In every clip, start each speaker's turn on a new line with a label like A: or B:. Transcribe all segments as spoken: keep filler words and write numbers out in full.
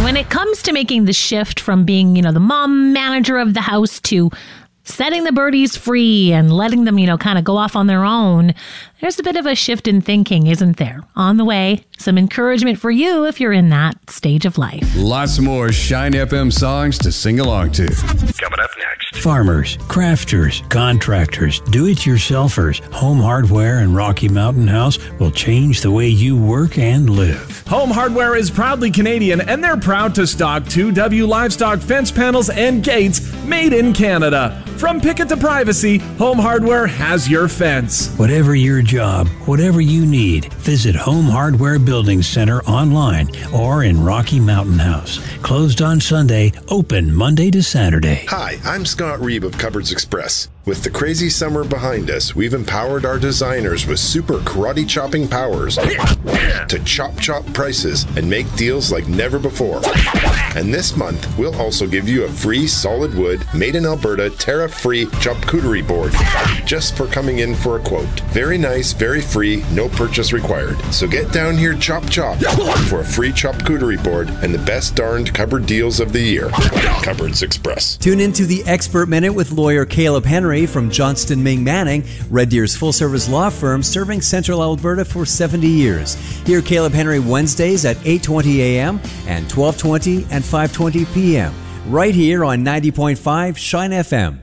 A: When it comes to making the shift from being, you know, the mom manager of the house to setting the birdies free and letting them, you know, kind of go off on their own, there's a bit of a shift in thinking, isn't there? On the way, some encouragement for you if you're in that stage of life.
B: Lots more Shine F M songs to sing along to.
C: Coming up next.
D: Farmers, crafters, contractors, do-it-yourselfers, Home Hardware and Rocky Mountain House will change the way you work and live.
E: Home Hardware is proudly Canadian, and they're proud to stock two W livestock fence panels and gates made in Canada. From picket to privacy, Home Hardware has your fence.
D: Whatever your job, whatever you need, visit Home Hardware Building Center online or in Rocky Mountain House. Closed on Sunday, open Monday to Saturday.
C: Hi, I'm Scott Reeb of Cupboards Express. With the crazy summer behind us, we've empowered our designers with super karate chopping powers to chop chop prices and make deals like never before. And this month, we'll also give you a free solid wood, made in Alberta, Terra-free charcuterie board just for coming in for a quote. Very nice, very free, no purchase required. So get down here, chop chop, for a free charcuterie board and the best darned cupboard deals of the year. Cupboards Express.
F: Tune into the Expert Minute with lawyer Caleb Henry from Johnston Ming Manning, Red Deer's full-service law firm serving Central Alberta for seventy years. Hear Caleb Henry Wednesdays at eight twenty a.m. and twelve twenty and five twenty p.m. right here on ninety point five Shine F M.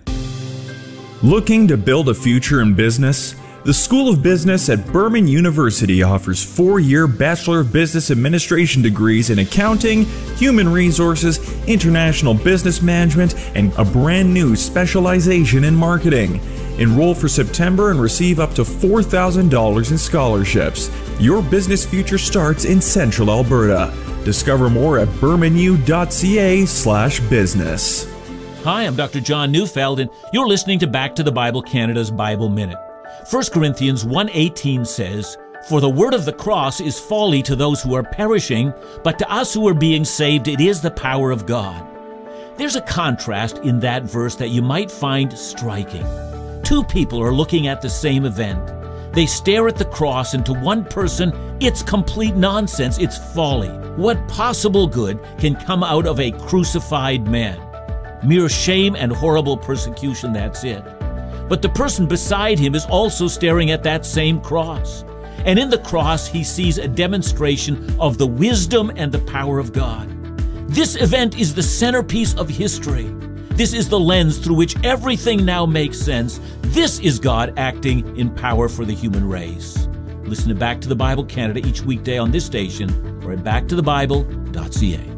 G: Looking to build a future in business? The School of Business at Berman University offers four-year Bachelor of Business Administration degrees in accounting, human resources, international business management, and a brand new specialization in marketing. Enroll for September and receive up to four thousand dollars in scholarships. Your business future starts in Central Alberta. Discover more at bermanu.ca slash business.
H: Hi, I'm Doctor John Neufeld, and you're listening to Back to the Bible Canada's Bible Minute. First Corinthians one eighteen says, "For the word of the cross is folly to those who are perishing, but to us who are being saved it is the power of God." There's a contrast in that verse that you might find striking. Two people are looking at the same event. They stare at the cross, and to one person, it's complete nonsense, it's folly. What possible good can come out of a crucified man? Mere shame and horrible persecution, that's it. But the person beside him is also staring at that same cross. And in the cross, he sees a demonstration of the wisdom and the power of God. This event is the centerpiece of history. This is the lens through which everything now makes sense. This is God acting in power for the human race. Listen to Back to the Bible Canada each weekday on this station or at back to the bible dot c a.